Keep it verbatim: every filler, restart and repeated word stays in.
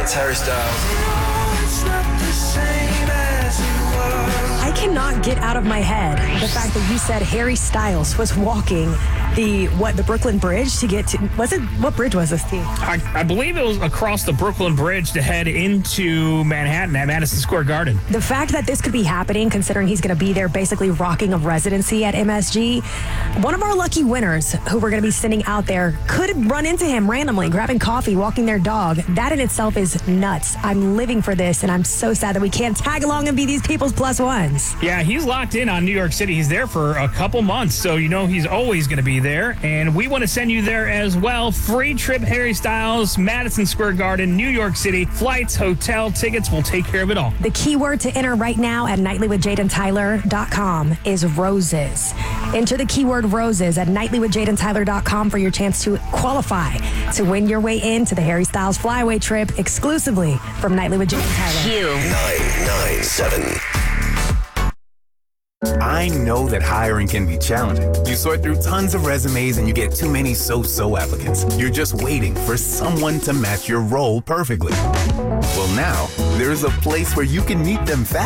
It's Harry Styles. I cannot get out of my head the fact that you said Harry Styles was walking the, what, the Brooklyn Bridge to get to, was it, what bridge was this, Steve? I, I believe it was across the Brooklyn Bridge to head into Manhattan at Madison Square Garden. The fact that this could be happening, considering he's going to be there basically rocking a residency at M S G, one of our lucky winners who we're going to be sending out there could run into him randomly, grabbing coffee, walking their dog. That in itself is nuts. I'm living for this, and I'm so sad that we can't tag along and be these people's plus ones. Yeah, he's locked in on New York City. He's there for a couple months, so you know he's always going to be there. And we want to send you there as well. Free trip, Harry Styles, Madison Square Garden, New York City. Flights, hotel, tickets, we'll take care of it all. The keyword to enter right now at nightly with jade and tyler dot com is roses. Enter the keyword roses at nightly with jade and tyler dot com for your chance to qualify to win your way into the Harry Styles flyaway trip exclusively from Nightly with Jade and Tyler. Q nine nine seven. I know that hiring can be challenging. You sort through tons of resumes and you get too many so-so applicants. You're just waiting for someone to match your role perfectly. Well, now, there's a place where you can meet them fast.